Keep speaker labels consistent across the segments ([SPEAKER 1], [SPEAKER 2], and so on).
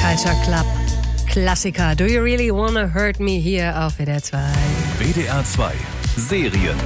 [SPEAKER 1] Culture Club. Klassiker. Do you really wanna hurt me hier auf WDR 2?
[SPEAKER 2] WDR 2 Serien.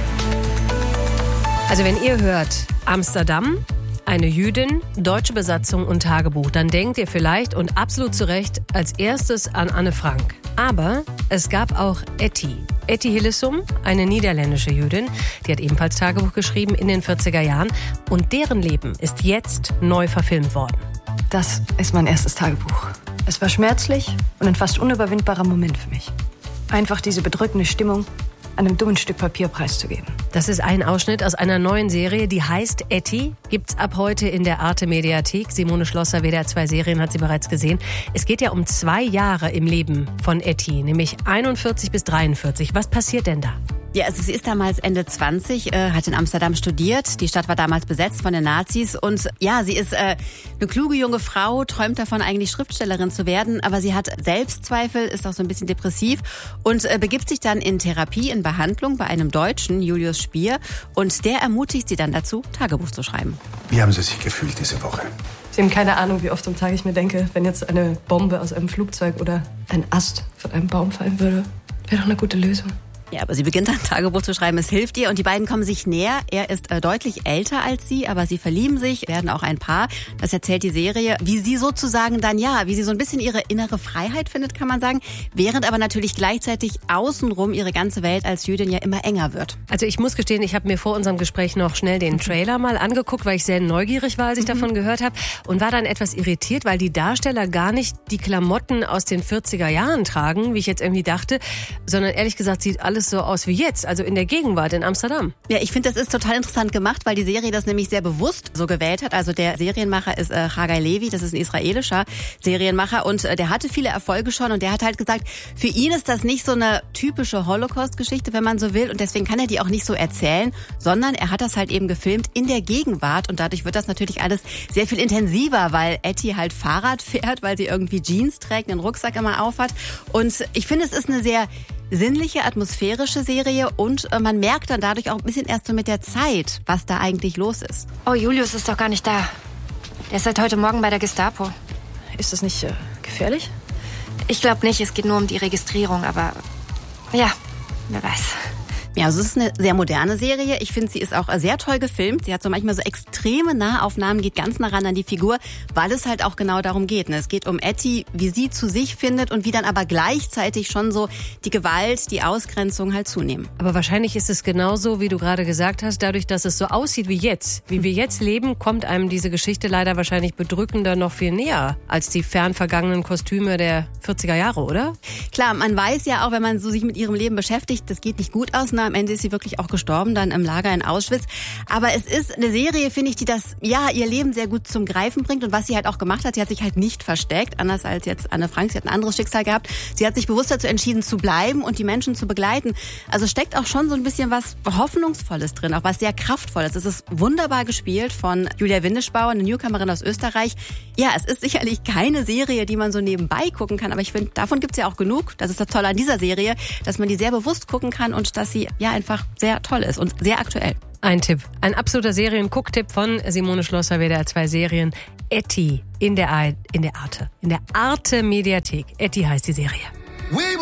[SPEAKER 1] Also wenn ihr hört Amsterdam, eine Jüdin, deutsche Besatzung und Tagebuch, dann denkt ihr vielleicht und absolut zu Recht als erstes an Anne Frank. Aber es gab auch Etty. Etty Hillesum, eine niederländische Jüdin, die hat ebenfalls Tagebuch geschrieben in den 40er Jahren. Und deren Leben ist jetzt neu verfilmt worden.
[SPEAKER 3] Das ist mein erstes Tagebuch. Es war schmerzlich und ein fast unüberwindbarer Moment für mich. Einfach diese bedrückende Stimmung einem dummen Stück Papier preiszugeben.
[SPEAKER 1] Das ist ein Ausschnitt aus einer neuen Serie, die heißt Etty. Gibt's ab heute in der Arte-Mediathek. Simone Schlosser, WDR 2 Serien, hat sie bereits gesehen. Es geht ja um 2 Jahre im Leben von Etty, nämlich 41 bis 43. Was passiert denn da?
[SPEAKER 4] Ja, also sie ist damals Ende 20, hat in Amsterdam studiert. Die Stadt war damals besetzt von den Nazis. Und ja, sie ist eine kluge junge Frau, träumt davon, eigentlich Schriftstellerin zu werden. Aber sie hat Selbstzweifel, ist auch so ein bisschen depressiv und begibt sich dann in Therapie, in Behandlung bei einem Deutschen, Julius Spier. Und der ermutigt sie dann dazu, Tagebuch zu schreiben.
[SPEAKER 5] Wie haben Sie sich gefühlt diese Woche?
[SPEAKER 3] Sie haben keine Ahnung, wie oft am Tag ich mir denke, wenn jetzt eine Bombe aus einem Flugzeug oder ein Ast von einem Baum fallen würde, wäre doch eine gute Lösung.
[SPEAKER 4] Ja, aber sie beginnt dann Tagebuch zu schreiben, es hilft ihr und die beiden kommen sich näher. Er ist deutlich älter als sie, aber sie verlieben sich, werden auch ein Paar. Das erzählt die Serie, wie sie sozusagen dann, wie sie so ein bisschen ihre innere Freiheit findet, kann man sagen, während aber natürlich gleichzeitig außenrum ihre ganze Welt als Jüdin ja immer enger wird.
[SPEAKER 1] Also ich muss gestehen, ich habe mir vor unserem Gespräch noch schnell den Trailer mal angeguckt, weil ich sehr neugierig war, als ich davon gehört habe und war dann etwas irritiert, weil die Darsteller gar nicht die Klamotten aus den 40er Jahren tragen, wie ich jetzt irgendwie dachte, sondern ehrlich gesagt sieht alles so aus wie jetzt, also in der Gegenwart in Amsterdam.
[SPEAKER 4] Ja, ich finde, das ist total interessant gemacht, weil die Serie das nämlich sehr bewusst so gewählt hat. Also der Serienmacher ist Chagai Levi, das ist ein israelischer Serienmacher und der hatte viele Erfolge schon und der hat halt gesagt, für ihn ist das nicht so eine typische Holocaust-Geschichte, wenn man so will und deswegen kann er die auch nicht so erzählen, sondern er hat das halt eben gefilmt in der Gegenwart und dadurch wird das natürlich alles sehr viel intensiver, weil Etty halt Fahrrad fährt, weil sie irgendwie Jeans trägt, einen Rucksack immer aufhat und ich finde, es ist eine sehr sinnliche, atmosphärische Serie und man merkt dann dadurch auch ein bisschen erst so mit der Zeit, was da eigentlich los ist.
[SPEAKER 6] Oh, Julius ist doch gar nicht da. Er ist seit heute Morgen bei der Gestapo.
[SPEAKER 3] Ist das nicht gefährlich?
[SPEAKER 6] Ich glaube nicht, es geht nur um die Registrierung, aber ja, wer weiß.
[SPEAKER 4] Ja, also es ist eine sehr moderne Serie. Ich finde, sie ist auch sehr toll gefilmt. Sie hat so manchmal so extreme Nahaufnahmen, geht ganz nah ran an die Figur, weil es halt auch genau darum geht. Es geht um Etty, wie sie zu sich findet und wie dann aber gleichzeitig schon so die Gewalt, die Ausgrenzung halt zunehmen.
[SPEAKER 1] Aber wahrscheinlich ist es genauso, wie du gerade gesagt hast, dadurch, dass es so aussieht wie jetzt, wie wir jetzt leben, kommt einem diese Geschichte leider wahrscheinlich bedrückender noch viel näher als die fern vergangenen Kostüme der 40er Jahre, oder?
[SPEAKER 4] Klar, man weiß ja auch, wenn man so sich mit ihrem Leben beschäftigt, das geht nicht gut aus. Am Ende ist sie wirklich auch gestorben, dann im Lager in Auschwitz. Aber es ist eine Serie, finde ich, die das, ihr Leben sehr gut zum Greifen bringt. Und was sie halt auch gemacht hat, sie hat sich halt nicht versteckt, anders als jetzt Anne Frank. Sie hat ein anderes Schicksal gehabt. Sie hat sich bewusst dazu entschieden, zu bleiben und die Menschen zu begleiten. Also steckt auch schon so ein bisschen was Hoffnungsvolles drin, auch was sehr Kraftvolles. Es ist wunderbar gespielt von Julia Windischbauer, eine Newcomerin aus Österreich. Ja, es ist sicherlich keine Serie, die man so nebenbei gucken kann, aber ich finde, davon gibt's ja auch genug. Das ist das Tolle an dieser Serie, dass man die sehr bewusst gucken kann und dass sie einfach sehr toll ist und sehr aktuell.
[SPEAKER 1] Ein Tipp, ein absoluter Serien-Gucktipp von Simone Schlosser, WDR 2 Serien. Etty in der Arte-Mediathek. Etty heißt die Serie.